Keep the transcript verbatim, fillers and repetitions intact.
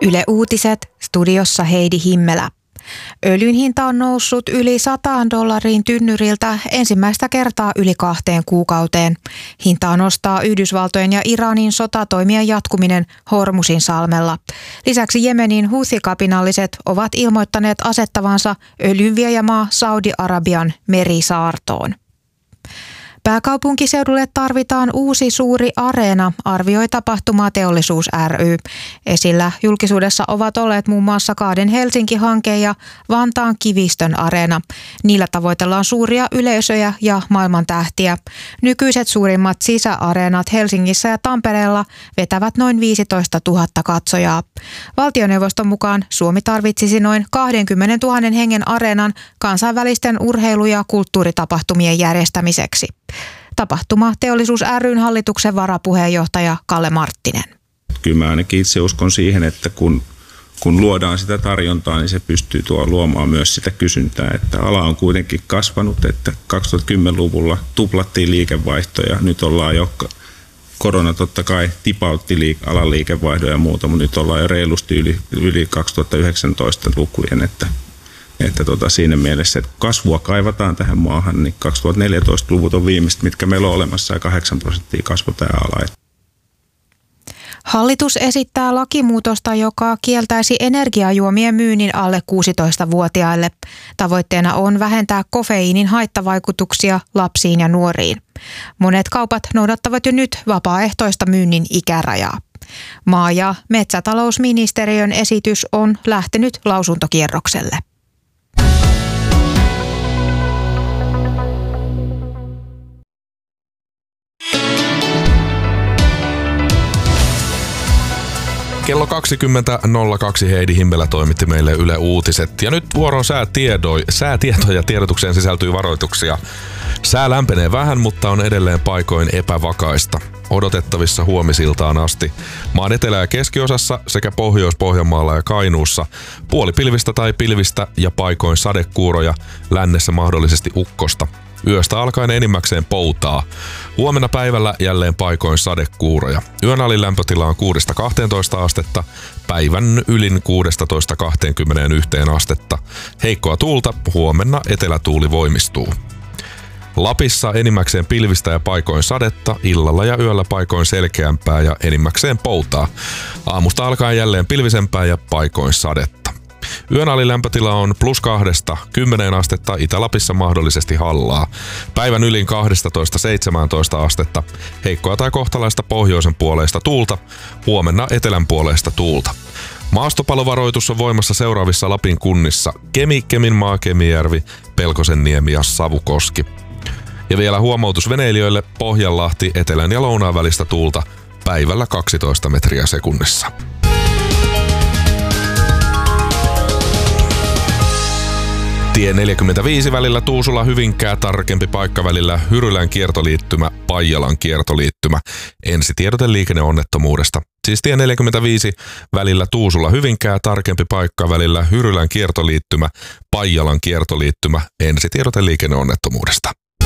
Yle Uutiset, studiossa Heidi Himmelä. Öljyn hinta on noussut yli sataan dollariin tynnyriltä ensimmäistä kertaa yli kahteen kuukauteen. Hintaa nostaa Yhdysvaltojen ja Iranin sotatoimien jatkuminen Hormusin salmella. Lisäksi Jemenin huthi-kapinalliset ovat ilmoittaneet asettavansa öljynviejämaa Saudi-Arabian merisaartoon. Pääkaupunkiseudulle tarvitaan uusi suuri areena, arvioi Tapahtumateollisuus ry. Esillä julkisuudessa ovat olleet muun muassa Kaaden Helsinki-hanke ja Vantaan Kivistön areena. Niillä tavoitellaan suuria yleisöjä ja maailman tähtiä. Nykyiset suurimmat sisäareenat Helsingissä ja Tampereella vetävät noin viisitoista tuhatta katsojaa. Valtioneuvoston mukaan Suomi tarvitsisi noin kaksikymmentätuhatta hengen areenan kansainvälisten urheilu- ja kulttuuritapahtumien järjestämiseksi. Tapahtumateollisuus ry:n hallituksen varapuheenjohtaja Kalle Marttinen. Kyllä mä ainakin itse uskon siihen, että kun, kun luodaan sitä tarjontaa, niin se pystyy tuo luomaan myös sitä kysyntää. Että ala on kuitenkin kasvanut, että kaksituhattakymmenluvulla tuplattiin liikevaihtoja ja nyt ollaan jo, korona totta kai tipautti liik- alan liikevaihdon ja muuta, mutta nyt ollaan jo reilusti yli, yli kaksituhattayhdeksäntoista lukujen, että Että tota, siinä mielessä, että kasvua kaivataan tähän maahan, niin kaksituhattaneljätoista-luvut on viimeiset, mitkä meillä on olemassa ja kahdeksan prosenttia kasvu tämä ala. Hallitus esittää lakimuutosta, joka kieltäisi energiajuomien myynnin alle kuusitoistavuotiaille. Tavoitteena on vähentää kofeiinin haittavaikutuksia lapsiin ja nuoriin. Monet kaupat noudattavat jo nyt vapaaehtoista myynnin ikärajaa. Maa- ja metsätalousministeriön esitys on lähtenyt lausuntokierrokselle. Kello kaksikymmentä nolla kaksi Heidi Himmelä toimitti meille Yle Uutiset. Ja nyt vuoroon säätiedoi, säätietoja tiedotukseen sisältyy varoituksia. Sää lämpenee vähän, mutta on edelleen paikoin epävakaista. Odotettavissa huomisiltaan asti. Maan etelä- ja keskiosassa sekä Pohjois-Pohjanmaalla ja Kainuussa puolipilvistä tai pilvistä ja paikoin sadekuuroja, lännessä mahdollisesti ukkosta. Yöstä alkaen enimmäkseen poutaa. Huomenna päivällä jälleen paikoin sadekuuroja. Yön alin lämpötila on kuudesta kahteentoista astetta, päivän ylin kuudestatoista kahteenkymmeneenyhteen astetta. Heikkoa tuulta, huomenna etelätuuli voimistuu. Lapissa enimmäkseen pilvistä ja paikoin sadetta, illalla ja yöllä paikoin selkeämpää ja enimmäkseen poutaa. Aamusta alkaen jälleen pilvisempää ja paikoin sadetta. Yön alilämpötila on plus kahdesta kymmeneen astetta, Itä-Lapissa mahdollisesti hallaa. Päivän ylin kaksitoista seitsemäntoista astetta, heikkoa tai kohtalaista pohjoisen puoleista tuulta, huomenna etelän puoleista tuulta. Maastopalovaroitus on voimassa seuraavissa Lapin kunnissa: Kemi, Keminmaa, Kemijärvi, Pelkosenniemi ja Savukoski. Ja vielä huomautus veneilijöille: Pohjanlahti, etelän ja lounaan välistä tuulta, päivällä kaksitoista metriä sekunnissa. Tie neljäkymmentäviisi välillä Tuusula-Hyvinkää, tarkempi paikka välillä Hyrylän kiertoliittymä, Paijalan kiertoliittymä. Ensitiedote liikenneonnettomuudesta. Siis tie neljäkymmentäviisi välillä Tuusula-Hyvinkää, tarkempi paikka välillä Hyrylän kiertoliittymä, Paijalan kiertoliittymä. Ensitiedote liikenneonnettomuudesta.